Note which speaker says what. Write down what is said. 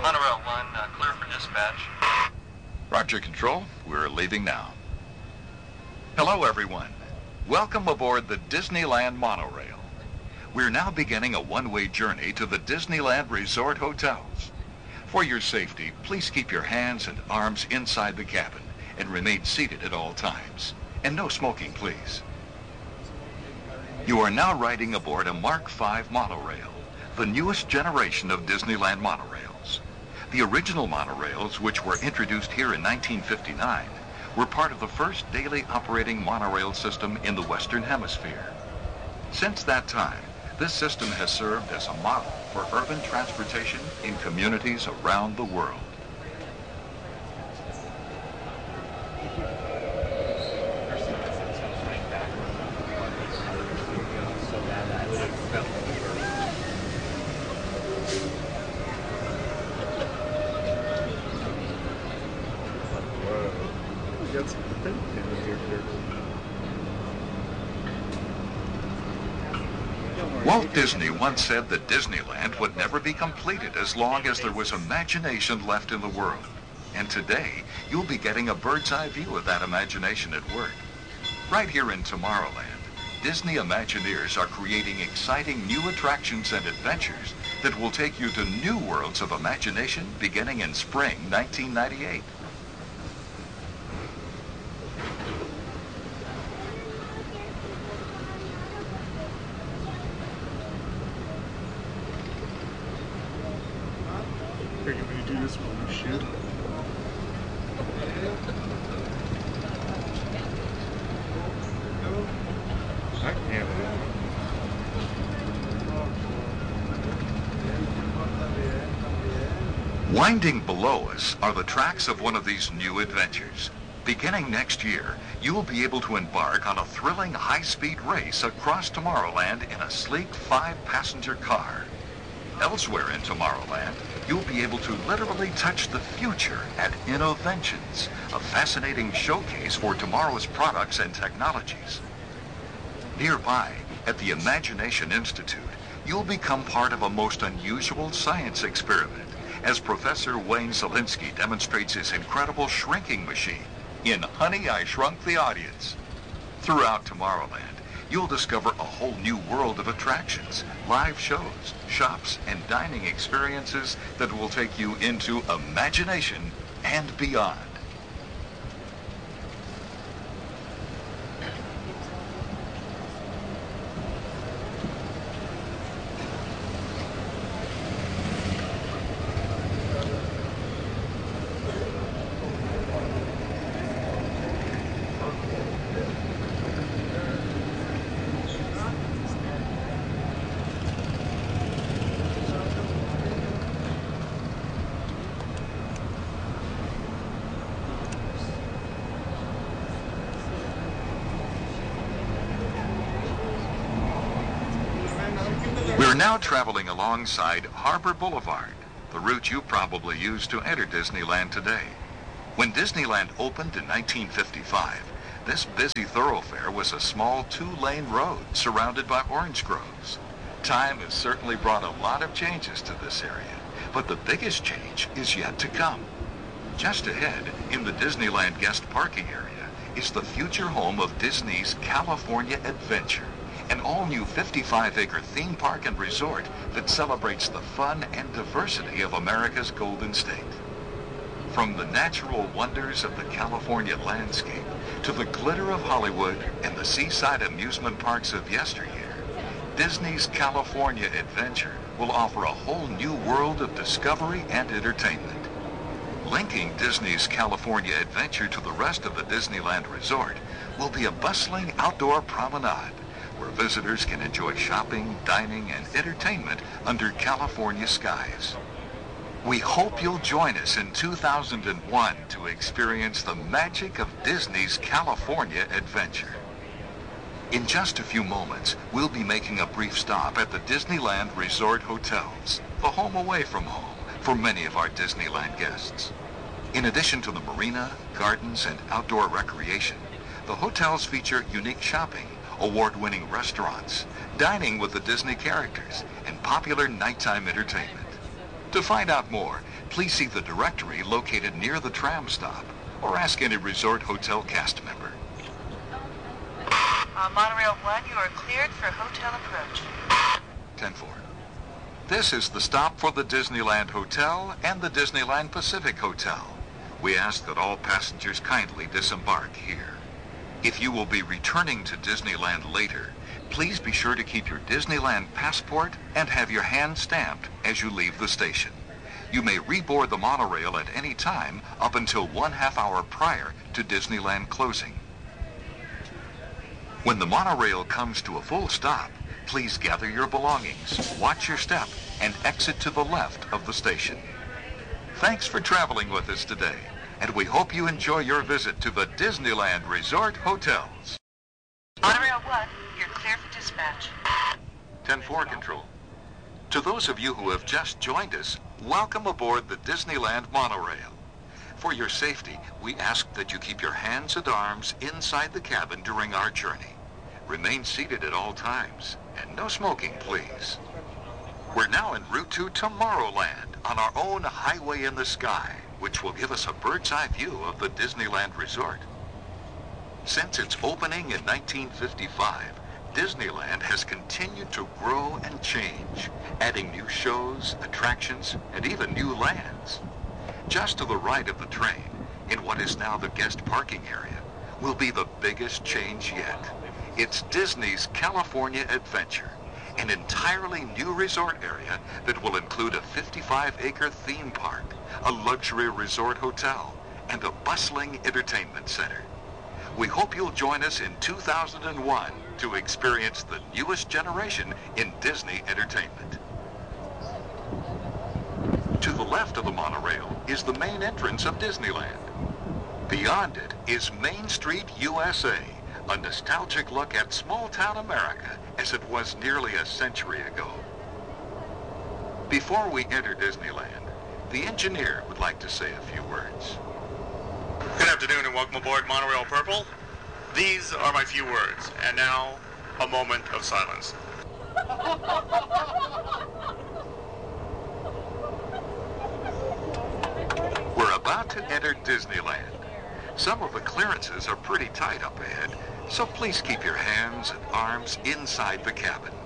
Speaker 1: Monorail 1, clear for dispatch.
Speaker 2: Roger, Control. We're leaving now. Hello, everyone. Welcome aboard the Disneyland Monorail. We're now beginning a one-way journey to the Disneyland Resort hotels. For your safety, please keep your hands and arms inside the cabin and remain seated at all times. And no smoking, please. You are now riding aboard a Mark V monorail, the newest generation of Disneyland monorails. The original monorails, which were introduced here in 1959, were part of the first daily operating monorail system in the Western Hemisphere. Since that time, this system has served as a model for urban transportation in communities around the world. Walt Disney once said that Disneyland would never be completed as long as there was imagination left in the world. And today, you'll be getting a bird's eye view of that imagination at work. Right here in Tomorrowland, Disney Imagineers are creating exciting new attractions and adventures that will take you to new worlds of imagination beginning in spring 1998.
Speaker 3: Are you going to do this while we shoot? I can't.
Speaker 2: Winding below us are the tracks of one of these new adventures. Beginning next year, you'll be able to embark on a thrilling high-speed race across Tomorrowland in a sleek 5-passenger car. Elsewhere in Tomorrowland, you'll be able to literally touch the future at Innoventions, a fascinating showcase for tomorrow's products and technologies. Nearby, at the Imagination Institute, you'll become part of a most unusual science experiment as Professor Wayne Szalinski demonstrates his incredible shrinking machine in Honey, I Shrunk the Audience. Throughout Tomorrowland, you'll discover a whole new world of attractions, live shows, shops, and dining experiences that will take you into imagination and beyond. We're now traveling alongside Harbor Boulevard, the route you probably use to enter Disneyland today. When Disneyland opened in 1955, this busy thoroughfare was a small 2-lane road surrounded by orange groves. Time has certainly brought a lot of changes to this area, but the biggest change is yet to come. Just ahead, in the Disneyland guest parking area, is the future home of Disney's California Adventure, an all-new 55-acre theme park and resort that celebrates the fun and diversity of America's Golden State. From the natural wonders of the California landscape to the glitter of Hollywood and the seaside amusement parks of yesteryear, Disney's California Adventure will offer a whole new world of discovery and entertainment. Linking Disney's California Adventure to the rest of the Disneyland Resort will be a bustling outdoor promenade where visitors can enjoy shopping, dining, and entertainment under California skies. We hope you'll join us in 2001 to experience the magic of Disney's California Adventure. In just a few moments, we'll be making a brief stop at the Disneyland Resort Hotels, the home away from home for many of our Disneyland guests. In addition to the marina, gardens, and outdoor recreation, the hotels feature unique shopping, award-winning restaurants, dining with the Disney characters, and popular nighttime entertainment. To find out more, please see the directory located near the tram stop or ask any resort hotel cast member.
Speaker 4: Monorail 1, you are cleared for hotel approach.
Speaker 2: 10-4. This is the stop for the Disneyland Hotel and the Disneyland Pacific Hotel. We ask that all passengers kindly disembark here. If you will be returning to Disneyland later, please be sure to keep your Disneyland passport and have your hand stamped as you leave the station. You may reboard the monorail at any time up until 1/2 hour prior to Disneyland closing. When the monorail comes to a full stop, please gather your belongings, watch your step, and exit to the left of the station. Thanks for traveling with us today, and we hope you enjoy your visit to the Disneyland Resort Hotels.
Speaker 4: Monorail 1, you're clear for dispatch.
Speaker 2: 10-4 control. To those of you who have just joined us, welcome aboard the Disneyland monorail. For your safety, we ask that you keep your hands and arms inside the cabin during our journey. Remain seated at all times, and no smoking, please. We're now en route to Tomorrowland on our own highway in the sky, which will give us a bird's eye view of the Disneyland Resort. Since its opening in 1955, Disneyland has continued to grow and change, adding new shows, attractions, and even new lands. Just to the right of the train, in what is now the guest parking area, will be the biggest change yet. It's Disney's California Adventure, an entirely new resort area that will include a 55-acre theme park, a luxury resort hotel, and a bustling entertainment center. We hope you'll join us in 2001 to experience the newest generation in Disney entertainment. To the left of the monorail is the main entrance of Disneyland. Beyond it is Main Street, USA, a nostalgic look at small-town America as it was nearly a century ago. Before we enter Disneyland, the engineer would like to say a few words.
Speaker 5: Good afternoon and welcome aboard Monorail Purple. These are my few words, and now, a moment of silence.
Speaker 2: We're about to enter Disneyland. Some of the clearances are pretty tight up ahead, so please keep your hands and arms inside the cabin.